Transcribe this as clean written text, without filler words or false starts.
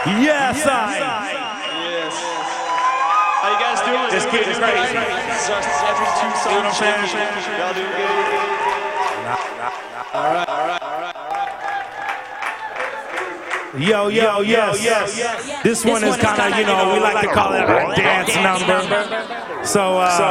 Yes, I. Yes. How you guys doing? Just getting crazy. Every 2 songs. Y'all doing good? All right. Yo, yes. This one is kind of, we like to call it a dance number. So,